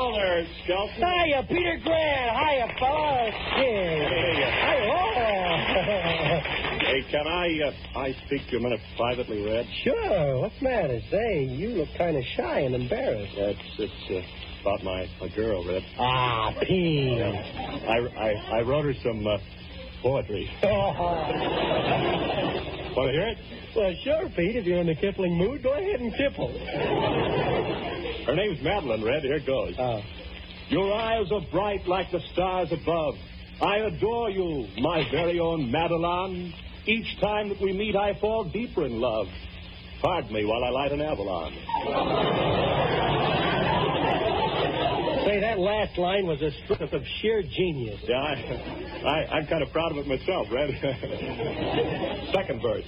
Hello there, Skelton. Hiya, Peter Grant. Hiya, fellas. Hey, can I speak to you a minute privately, Red? Sure. What's the matter? Say, you look kind of shy and embarrassed. It's about my girl, Red. Ah, Pete. Yeah. I wrote her some poetry. Want to hear it? Well, sure, Pete. If you're in the Kipling mood, go ahead and kipple. Her name's Madeline, Red. Here it goes. Your eyes are bright like the stars above. I adore you, my very own Madeline. Each time that we meet, I fall deeper in love. Pardon me while I light an Avalon. Say, that last line was a stroke of sheer genius. Yeah, I'm kind of proud of it myself, Red. Second verse.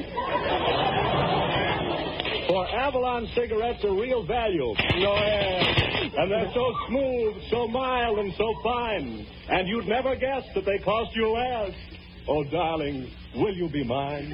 For Avalon cigarettes are real value. And they're so smooth, so mild, and so fine. And you'd never guess that they cost you less. Oh, darling, will you be mine?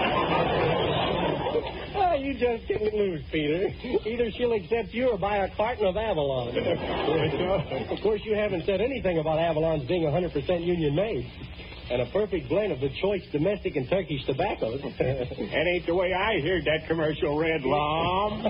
Oh, you just didn't lose, Peter. Either she'll accept you or buy a carton of Avalon. Of course, you haven't said anything about Avalon's being 100% union made. And a perfect blend of the choice domestic and Turkish tobaccos. That ain't the way I heard that commercial, Red Lom.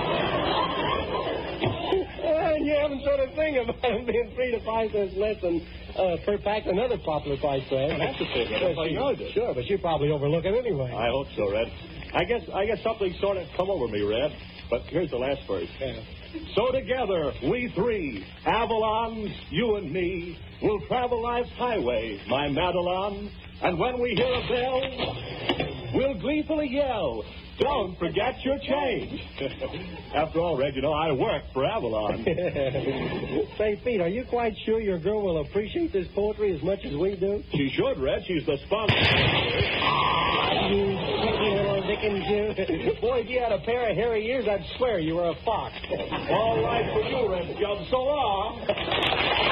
And you haven't said a thing about them being 3 to 5 cents less than per pack another popular price brand. Well, that's a thing, Red. I know it. Sure, but you probably overlook it anyway. I hope so, Red. I guess something sort of come over me, Red. But here's the last verse. Yeah. So together, we three, Avalons, you and me, will travel life's highway, my Madeline. And when we hear a bell, we'll gleefully yell, don't forget your change. After all, Red, you know, I work for Avalon. Say, Pete, are you quite sure your girl will appreciate this poetry as much as we do? She should, Red. She's the sponsor. You sneaky little Dickens, you. Boy, if you had a pair of hairy ears, I'd swear you were a fox. All right for you, Red Jub. So long.